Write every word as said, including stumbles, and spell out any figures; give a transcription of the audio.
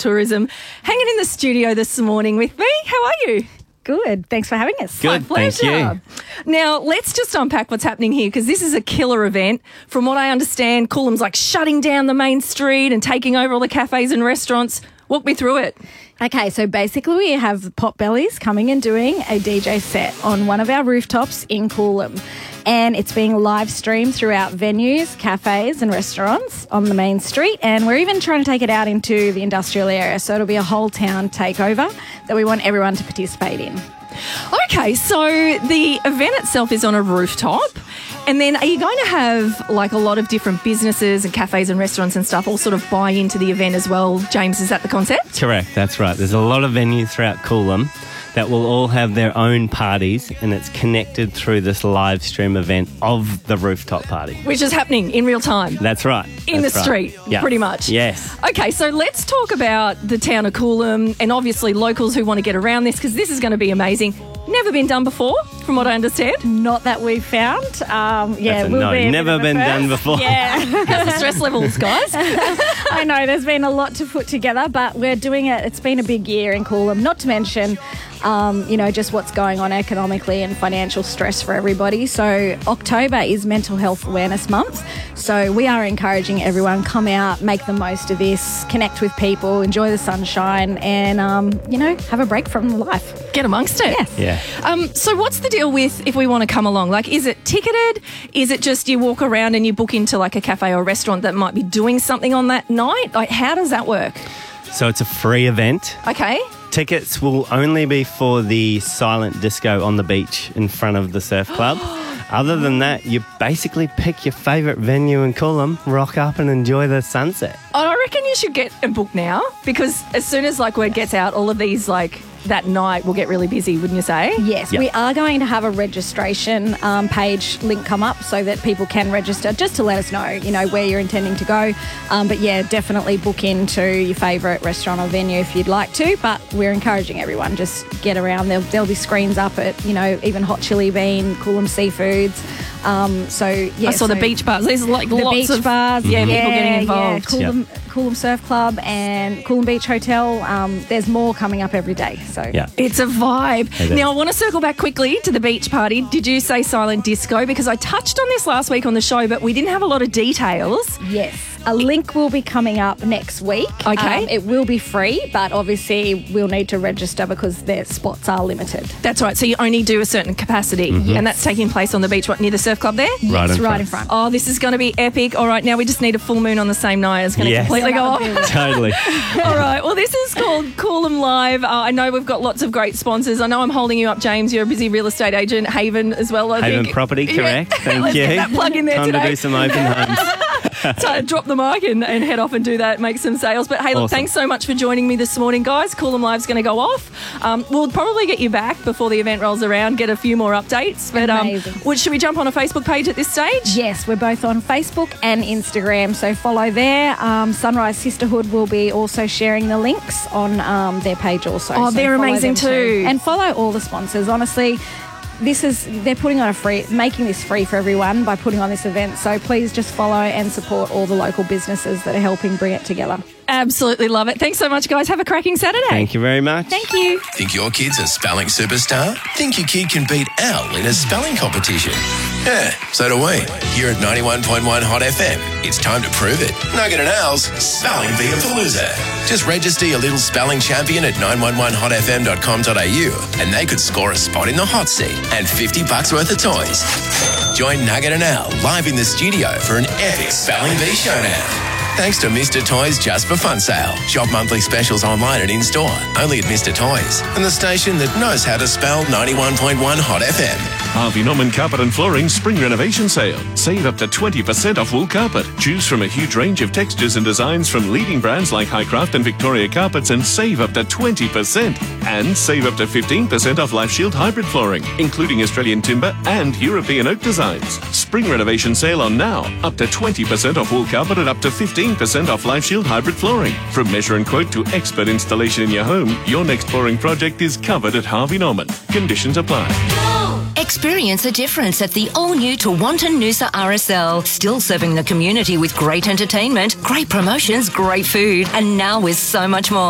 Tourism, hanging in the studio this morning with me. How are you? Good. Thanks for having us. Good, thank you. Now, let's just unpack what's happening here, because this is a killer event. From what I understand, Coolum's like shutting down the main street and taking over all the cafes and restaurants. Walk me through it. Okay, so basically we have Potbellies coming and doing a D J set on one of our rooftops in Coolum. And it's being live streamed throughout venues, cafes and restaurants on the main street. And we're even trying to take it out into the industrial area. So it'll be a whole town takeover that we want everyone to participate in. Okay, so the event itself is on a rooftop. And then are you going to have like a lot of different businesses and cafes and restaurants and stuff all sort of buy into the event as well? James, is that the concept? Correct, that's right. There's a lot of venues throughout Coolum that will all have their own parties, and it's connected through this live stream event of the rooftop party. Which is happening in real time. That's right. In that's the right. street, Yeah. pretty much. Yes. Okay, so let's talk about the town of Coolum and obviously locals who want to get around this, because this is going to be amazing. Never been done before, from what I understand. Not that we've found. Um, yeah, That's a we'll no, be a never bit of a been done first. before. Yeah. How's the stress levels, guys? I know there's been a lot to put together, but we're doing it. It's been a big year in Coolum, not to mention, um, you know, just what's going on economically and financial stress for everybody. So October is Mental Health Awareness Month. So we are encouraging everyone, come out, make the most of this, connect with people, enjoy the sunshine and, um, you know, have a break from life. Get amongst it. Yes. Yeah. Um, so what's the deal with if we want to come along? Like, is it ticketed? Is it just you walk around and you book into like a cafe or a restaurant that might be doing something on that night? Like, how does that work? So it's a free event. Okay. Tickets will only be for the silent disco on the beach in front of the surf club. Other than that, you basically pick your favourite venue in Coolum, rock up and enjoy the sunset. I reckon you should get a book now, because as soon as like word gets out, all of these like that night will get really busy, wouldn't you say? Yes, Yep. we are going to have a registration um, page link come up so that people can register, just to let us know, you know, where you're intending to go. Um, but yeah, definitely book into your favourite restaurant or venue if you'd like to. But we're encouraging everyone, just get around. There'll, there'll be screens up at, you know, even Hot Chili Bean, Coolum Seafoods. Um, so yeah, I saw so the beach bars. There's like the lots beach of bars, yeah, yeah, people getting involved. Yeah, Coolum, Coolum Surf Club and Coolum Beach Hotel. Um, there's more coming up every day. So Yeah. It's a vibe. It is. Now, I want to circle back quickly to the beach party. Did you say silent disco? Because I touched on this last week on the show, but we didn't have a lot of details. Yes. A link will be coming up next week. Okay. Um, it will be free, but obviously we'll need to register because their spots are limited. That's right. So you only do a certain capacity, and that's taking place on the beach, what, near the surf club there? Right Yes, in right front. in front. Oh, this is going to be epic. All right, now we just need a full moon on the same night. It's going to Yes. completely Yeah, go that off. would be Totally. All right. Well, this is called Coolum Live. Uh, I know we've got lots of great sponsors. I know I'm holding you up, James. You're a busy real estate agent. Haven as well, I Haven think. Property, Yeah. correct. Thank Let's you. get that plug in there Time today. to do some open homes. So drop the mic and, and head off and do that, make some sales. But hey, look, Awesome. thanks so much for joining me this morning, guys. Coolum Live's going to go off. Um, we'll probably get you back before the event rolls around, get a few more updates. But um, Amazing. what, should we jump on a Facebook page at this stage? Yes, we're both on Facebook and Instagram, so follow there. Um, Sunrise Sisterhood will be also sharing the links on um, their page also. Oh, so they're follow amazing them too. And follow all the sponsors. Honestly, this is they're putting on a free, making this free for everyone by putting on this event. So please just follow and support all the local businesses that are helping bring it together. Absolutely love it. Thanks so much, guys. Have a cracking Saturday. Thank you very much. Thank you. Think your kid's a spelling superstar? Think your kid can beat Al in a spelling competition? Yeah, so do we. Here at ninety-one point one Hot F M, it's time to prove it. Nugget and Al's Spelling Beatapalooza. Just register your little spelling champion at nine one one hot f m dot com dot a u and they could score a spot in the hot seat and fifty bucks worth of toys. Join Nugget and Al live in the studio for an epic spelling bee showdown. Thanks to Mister Toys Just for Fun sale. Shop monthly specials online and in-store. Only at Mister Toys. And the station that knows how to spell ninety-one point one Hot F M. Harvey Norman Carpet and Flooring Spring Renovation Sale. Save up to twenty percent off wool carpet. Choose from a huge range of textures and designs from leading brands like Highcraft and Victoria Carpets and save up to twenty percent. And save up to fifteen percent off Life Shield hybrid flooring, including Australian timber and European oak designs. Spring Renovation Sale on now. Up to twenty percent off wool carpet and up to fifteen percent off Life Shield hybrid flooring. From measure and quote to expert installation in your home, your next flooring project is covered at Harvey Norman. Conditions apply. Experience a difference at the all-new Tewantin Noosa R S L. Still serving the community with great entertainment, great promotions, great food, and now with so much more.